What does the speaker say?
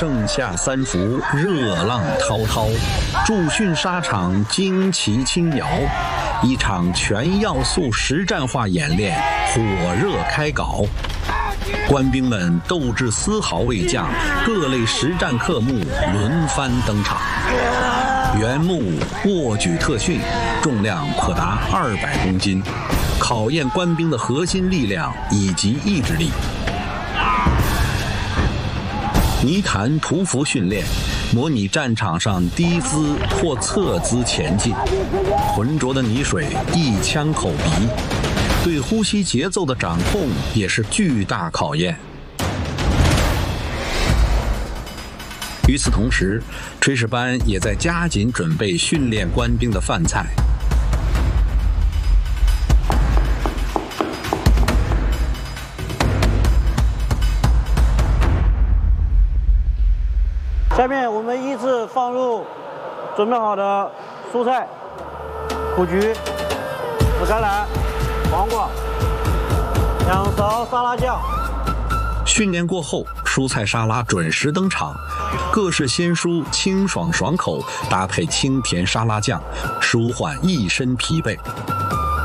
盛夏三伏，热浪滔滔，驻训沙场旌旗轻摇，一场全要素实战化演练火热开搞。官兵们斗志丝毫未降，各类实战科目轮番登场。原木握举特训，重量可达200公斤，考验官兵的核心力量以及意志力。泥潭匍匐训练，模拟战场上低姿或侧姿前进，浑浊的泥水一枪口鼻，对呼吸节奏的掌控也是巨大考验。与此同时，炊事班也在加紧准备训练官兵的饭菜。 下面我们依次放入准备好的蔬菜、苦菊、紫甘蓝、黄瓜、2勺沙拉酱。 训练过后，蔬菜沙拉准时登场，各式鲜蔬清爽爽口，搭配清甜沙拉酱，舒缓一身疲惫。